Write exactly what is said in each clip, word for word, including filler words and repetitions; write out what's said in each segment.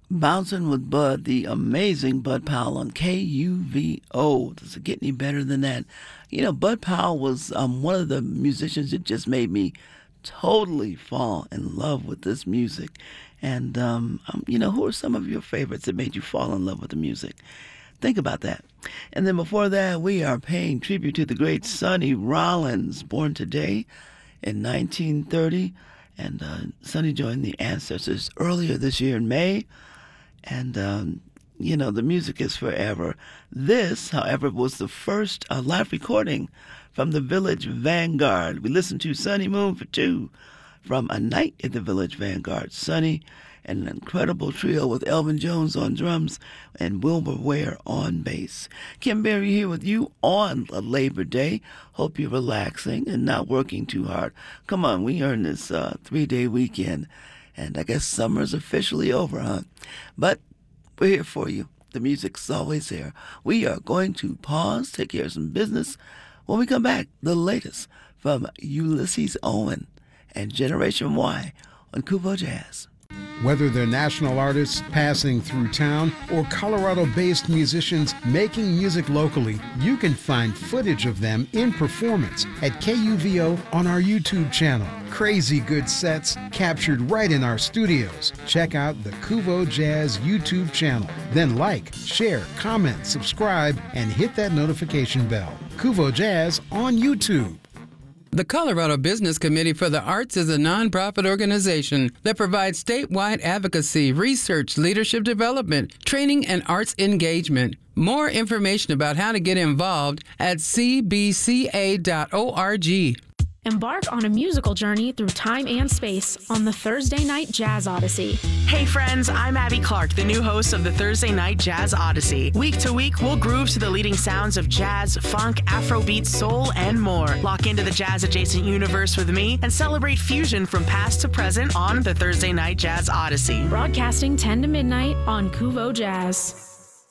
Bouncing with Bud, the amazing Bud Powell on K U V O. Does it get any better than that? You know, Bud Powell was um, one of the musicians that just made me totally fall in love with this music. And, um, um, you know, who are some of your favorites that made you fall in love with the music? Think about that. And then before that, we are paying tribute to the great Sonny Rollins, born today in nineteen thirty. And uh, Sonny joined the Ancestors earlier this year in May. And, um, you know, the music is forever. This, however, was the first uh, live recording from the Village Vanguard. We listened to Sonny Moon for Two from A Night at the Village Vanguard. Sonny and an incredible trio with Elvin Jones on drums and Wilbur Ware on bass. Kim Berry here with you on a Labor Day. Hope you're relaxing and not working too hard. Come on, we earned this uh, three-day weekend. And I guess summer's officially over, huh? But we're here for you. The music's always there. We are going to pause, take care of some business. When we come back, the latest from Ulysses Owen and Generation Y on Kuvo Jazz. Whether they're national artists passing through town or Colorado-based musicians making music locally, you can find footage of them in performance at K U V O on our YouTube channel. Crazy good sets captured right in our studios. Check out the Kuvo Jazz YouTube channel. Then like, share, comment, subscribe, and hit that notification bell. Kuvo Jazz on YouTube. The Colorado Business Committee for the Arts is a nonprofit organization that provides statewide advocacy, research, leadership development, training, and arts engagement. More information about how to get involved at c b c a dot org. Embark on a musical journey through time and space on the Thursday Night Jazz Odyssey. Hey friends, I'm Abby Clark, the new host of the Thursday Night Jazz Odyssey. Week to week, we'll groove to the leading sounds of jazz, funk, Afrobeat, soul, and more. Lock into the jazz-adjacent universe with me and celebrate fusion from past to present on the Thursday Night Jazz Odyssey. Broadcasting ten to midnight on Kuvo Jazz.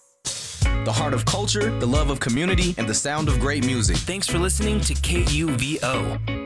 The heart of culture, the love of community, and the sound of great music. Thanks for listening to K U V O.